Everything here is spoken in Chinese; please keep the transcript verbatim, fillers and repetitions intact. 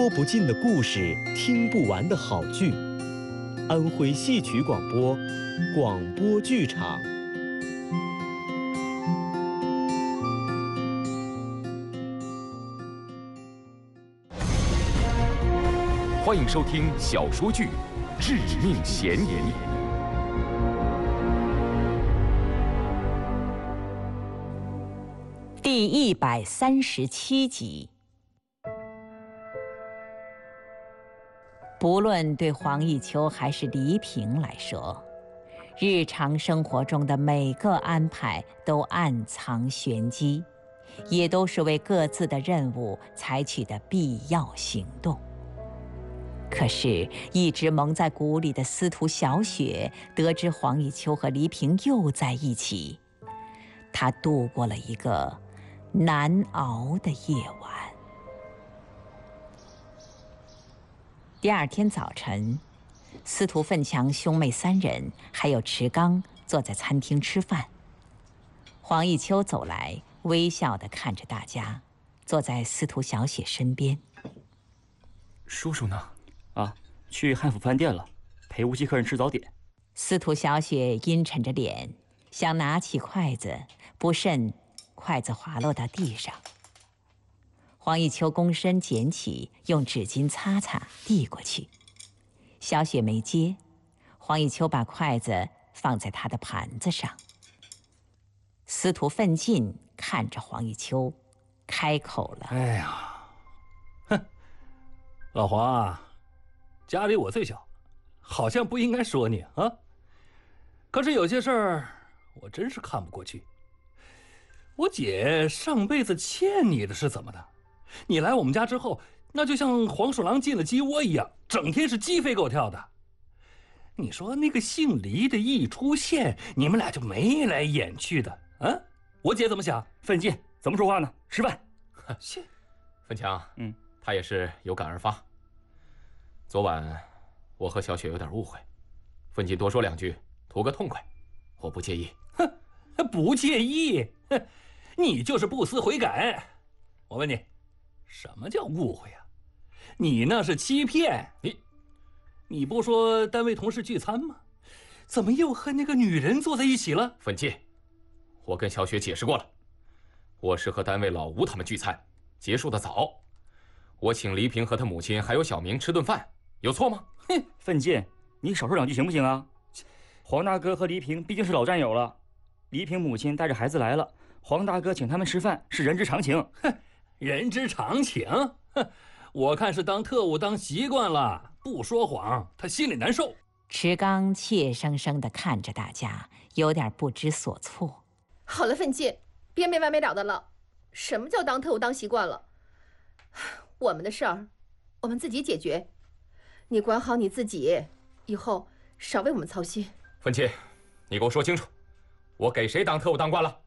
说不尽的故事，听不完的好剧。安徽戏曲广播，广播剧场。 欢迎收听小说剧《致命嫌疑》 第一百三十七集。不论对黄奕秋还是黎平来说，日常生活中的每个安排都暗藏玄机，也都是为各自的任务采取的必要行动。可是，一直蒙在鼓里的司徒小雪得知黄奕秋和黎平又在一起，她度过了一个难熬的夜晚。第二天早晨，司徒奋强兄妹三人还有池刚坐在餐厅吃饭。黄奕秋走来，微笑地看着大家，坐在司徒小雪身边。 叔叔呢？ 啊，去汉府饭店了，陪无锡客人吃早点。 司徒小雪阴沉着脸，想拿起筷子，不慎筷子滑落到地上。黄奕秋躬身捡起，用纸巾擦擦，递过去。小雪没接，黄奕秋把筷子放在她的盘子上。司徒奋进看着黄奕秋，开口了：“ 哎呀，哼，老黄啊，家里我最小，好像不应该说你啊。可是有些事儿，我真是看不过去。我姐上辈子欠你的是怎么的？你来我们家之后，那就像黄鼠狼进了鸡窝一样，整天是鸡飞狗跳的。你说那个姓黎的一出现，你们俩就眉来眼去的啊？我姐怎么想？ 奋进，怎么说话呢？吃饭。 切， 奋强， 嗯， 他也是有感而发。昨晚我和小雪有点误会，奋进多说两句，图个痛快，我不介意。 哼，不介意？哼，你就是不思悔改。我问你，什么叫误会啊？你那是欺骗。你，你不说单位同事聚餐吗？怎么又和那个女人坐在一起了？ 奋进，我跟小雪解释过了，我是和单位老吴他们聚餐，结束的早。我请黎平和他母亲还有小明吃顿饭，有错吗？ 哼，奋进，你少说两句行不行啊？黄大哥和黎平毕竟是老战友了，黎平母亲带着孩子来了，黄大哥请他们吃饭是人之常情。 哼，人之常情。哼，我看是当特务当习惯了，不说谎他心里难受。 池刚怯生生地看着大家，有点不知所措。 好了，奋进，别没完没了的了。什么叫当特务当习惯了？我们的事儿，我们自己解决。你管好你自己，以后少为我们操心。 奋进，你给我说清楚，我给谁当特务当惯了？